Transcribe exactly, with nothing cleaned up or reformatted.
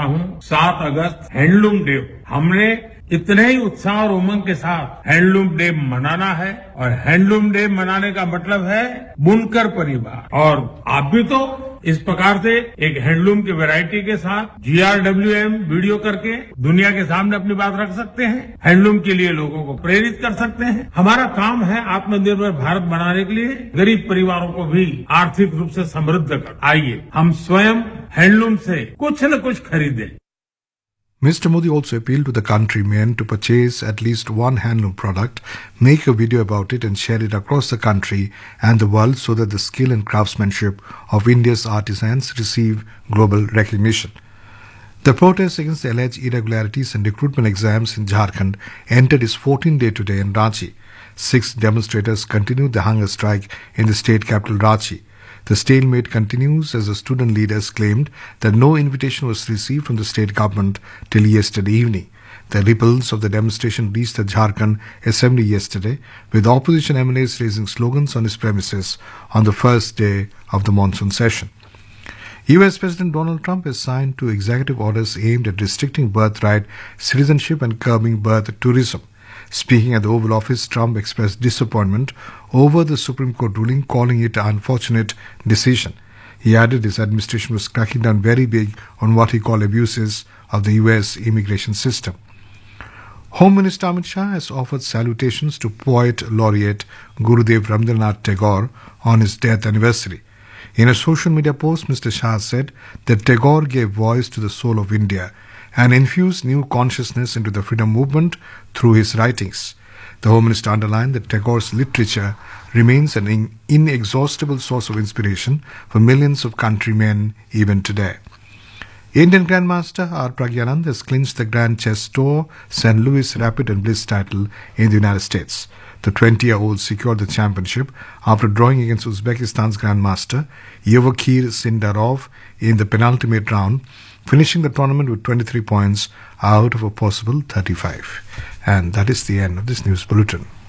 हूं सात अगस्त handloom day. हमने इतने ही उत्साह और उमंग के साथ हैंडलूम डे मनाना है और हैंडलूम डे मनाने का मतलब है बुनकर परिवार। और आप भी तो इस प्रकार से एक हैंडलूम की वैरायटी के साथ जी आर डब्ल्यू एम वीडियो करके दुनिया के सामने अपनी बात रख सकते हैं, हैंडलूम के लिए लोगों को प्रेरित कर सकते हैं। हमारा काम है आत्मनिर्भर भारत बनाने के लिए गरीब परिवारों को भी आर्थिक रूप से समृद्ध कर। आइए हम स्वयं हैंडलूम से कुछ न कुछ खरीदें। Mister Modi also appealed to the countrymen to purchase at least one handloom product, make a video about it and share it across the country and the world so that the skill and craftsmanship of India's artisans receive global recognition. The protest against the alleged irregularities in recruitment exams in Jharkhand entered its fourteenth day today in Ranchi. Six demonstrators continued the hunger strike in the state capital Ranchi. The stalemate continues as the student leaders claimed that no invitation was received from the state government till yesterday evening. The ripples of the demonstration reached the Jharkhand Assembly yesterday, with opposition M L As raising slogans on its premises on the first day of the monsoon session. U S President Donald Trump has signed two executive orders aimed at restricting birthright citizenship and curbing birth tourism. Speaking at the Oval Office, Trump expressed disappointment over the Supreme Court ruling, calling it an unfortunate decision. He added his administration was cracking down very big on what he called abuses of the U S immigration system. Home Minister Amit Shah has offered salutations to poet laureate Gurudev Rabindranath Tagore on his death anniversary. In a social media post, Mister Shah said that Tagore gave voice to the soul of India and infused new consciousness into the freedom movement through his writings. The Home Minister underlined that Tagore's literature remains an in- inexhaustible source of inspiration for millions of countrymen even today. Indian Grandmaster R. Pragyanand has clinched the Grand Chess Tour Saint Louis Rapid and Bliss title in the United States. The twenty-year-old secured the championship after drawing against Uzbekistan's Grandmaster Yevgeny Sindarov in the penultimate round, finishing the tournament with twenty-three points out of a possible thirty-five. And that is the end of this news bulletin.